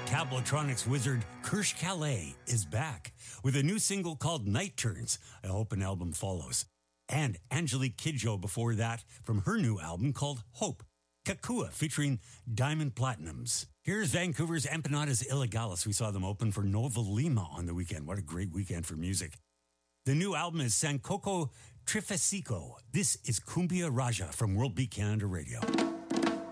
Cabletronics wizard Kirsch Calais is back with a new single called Night Turns. I hope an album follows. And Angelique Kidjo before that from her new album called Hope. Kakua featuring Diamond Platinums. Here's Vancouver's Empanadas Ilegales. We saw them open for Nova Lima on the weekend. What a great weekend for music. The new album is Sancoco Trifesico. This is Cumbia Raja from World Beat Canada Radio.